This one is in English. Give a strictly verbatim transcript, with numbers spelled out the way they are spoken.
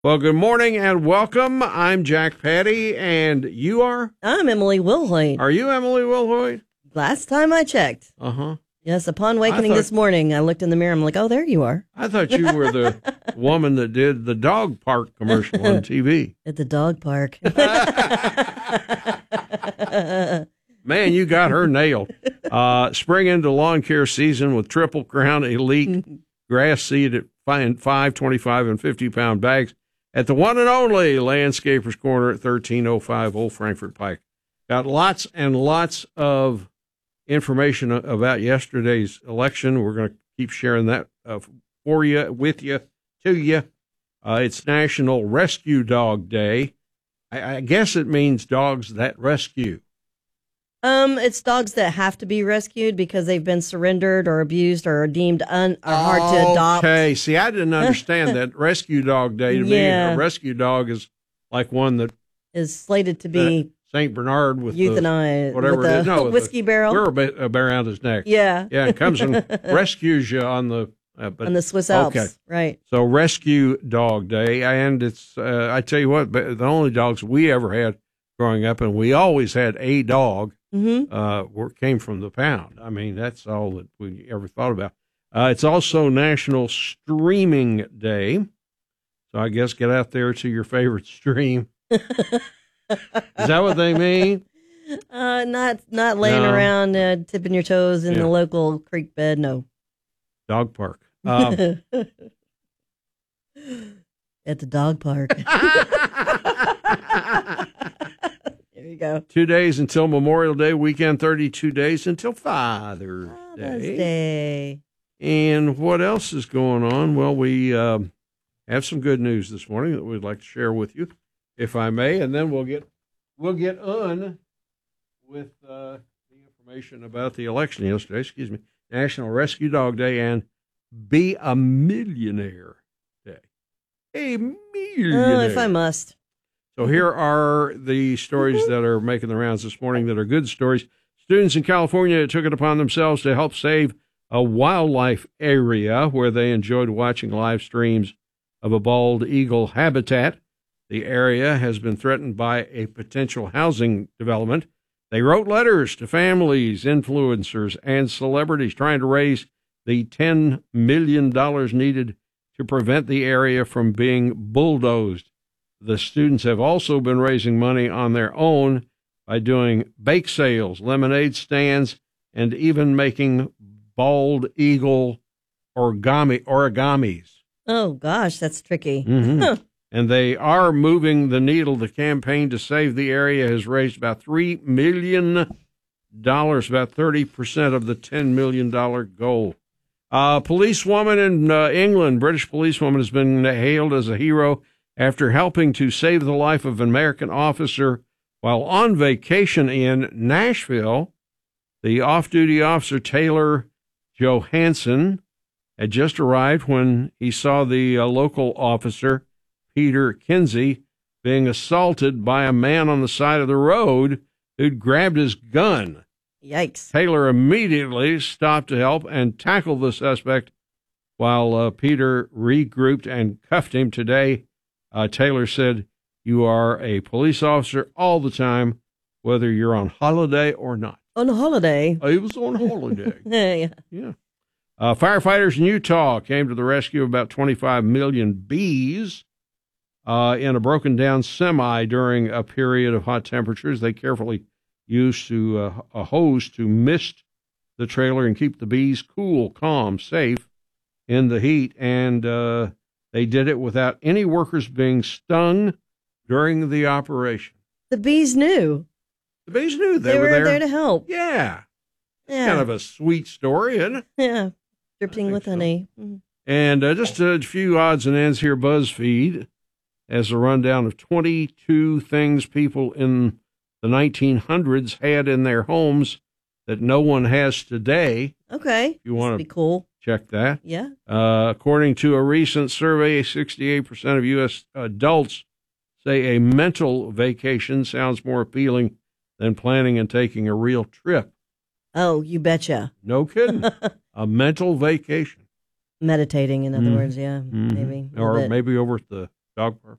Well, good morning and welcome. I'm Jack Patty, and you are? I'm Emily Wilhoit. Are you Emily Wilhoit? Last time I checked. Uh-huh. Yes, upon wakening thought, this morning, I looked in the mirror. I'm like, oh, there you are. I thought you were the woman that did the dog park commercial on T V. At the dog park. Man, you got her nailed. Uh, spring into lawn care season with Triple Crown Elite grass seed at five, twenty-five, and fifty-pound bags at the one and only Landscapers Corner at thirteen oh five Old Frankfort Pike. Got lots and lots of information about yesterday's election. We're going to keep sharing that uh, for you, with you, to you. Uh, it's National Rescue Dog Day. I, I guess it means dogs that rescue. Um, it's dogs that have to be rescued because they've been surrendered or abused or deemed un or hard to adopt. Okay, see, I didn't understand that Rescue Dog Day. To Yeah. me, a rescue dog is like one that Is slated to be Saint Bernard with euthanized, the, whatever with it a is. No, with whiskey the barrel. Wheelbarrow around his neck. Yeah. Yeah, it comes and rescues you on the uh, but, On the Swiss Alps. Okay. Right. So Rescue Dog Day, and it's uh, I tell you what, the only dogs we ever had growing up, and we always had a dog. Mm-hmm. Uh, were, came from the pound. I mean, that's all that we ever thought about. Uh, it's also National Streaming Day, so I guess get out there to your favorite stream. Is that what they mean? Uh, not not laying No. around uh, tipping your toes in Yeah. the local creek bed. No. Dog park. Um, At the dog park. There you go. two days until Memorial Day weekend, thirty-two days until Father's Father's Day. Day. And what else is going on? Well, we um, have some good news this morning that we'd like to share with you, if I may, and then we'll get we'll get on with uh, the information about the election yesterday. Excuse me, National Rescue Dog Day and Be a Millionaire Day. A millionaire. Oh, if I must. So here are the stories that are making the rounds this morning that are good stories. Students in California took it upon themselves to help save a wildlife area where they enjoyed watching live streams of a bald eagle habitat. The area has been threatened by a potential housing development. They wrote letters to families, influencers, and celebrities trying to raise the ten million dollars needed to prevent the area from being bulldozed. The students have also been raising money on their own by doing bake sales, lemonade stands, and even making bald eagle origami origamis. Oh, gosh, that's tricky. Mm-hmm. Huh. And they are moving the needle. The campaign to save the area has raised about three million dollars, about thirty percent of the ten million dollars goal. A uh, policewoman in uh, England, British policewoman, has been hailed as a hero after helping to save the life of an American officer while on vacation in Nashville. The off-duty officer, Taylor Johansson, had just arrived when he saw the uh, local officer, Peter Kinsey, being assaulted by a man on the side of the road who'd grabbed his gun. Yikes. Taylor immediately stopped to help and tackled the suspect while uh, Peter regrouped and cuffed him. Today, uh, Taylor said, "You are a police officer all the time, whether you're on holiday or not." On a holiday. I was on holiday. Yeah. Yeah. Uh, firefighters in Utah came to the rescue of about twenty-five million bees uh, in a broken down semi during a period of hot temperatures. They carefully used to uh, a hose to mist the trailer and keep the bees cool, calm, safe in the heat. And uh, they did it without any workers being stung during the operation. The bees knew. The bees knew they, They were, were there. there to help. Yeah. Yeah. Kind of a sweet story, isn't it? Yeah. Dripping think with so. honey. Mm. And uh, just a few odds and ends here. BuzzFeed has a rundown of twenty-two things people in the nineteen hundreds had in their homes that no one has today. Okay. You want to be cool. check that? Yeah. Uh, according to a recent survey, sixty-eight percent of U S adults say a mental vacation sounds more appealing than planning and taking a real trip. Oh, you betcha. No kidding. A mental vacation. Meditating, in other Mm. words. Yeah. Mhm. Maybe. a Or little bit. maybe over at the Dog Park.